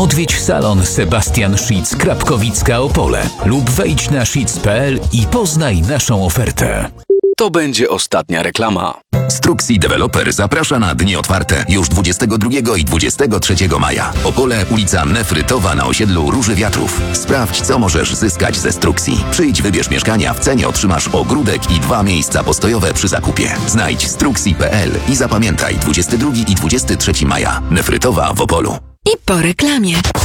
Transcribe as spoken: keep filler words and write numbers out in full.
Odwiedź salon Sebastian Szitz Krapkowicka Opole lub wejdź na szitz kropka p l i poznaj naszą ofertę. To będzie ostatnia reklama. Struxi Developer zaprasza na dni otwarte już dwudziestego drugiego i dwudziestego trzeciego maja. Opole, ulica Nefrytowa na osiedlu Róży Wiatrów. Sprawdź, co możesz zyskać ze Struxi. Przyjdź, wybierz mieszkania, w cenie otrzymasz ogródek i dwa miejsca postojowe przy zakupie. Znajdź struxi kropka p l i zapamiętaj dwudziestego drugiego i dwudziestego trzeciego maja. Nefrytowa w Opolu. I po reklamie.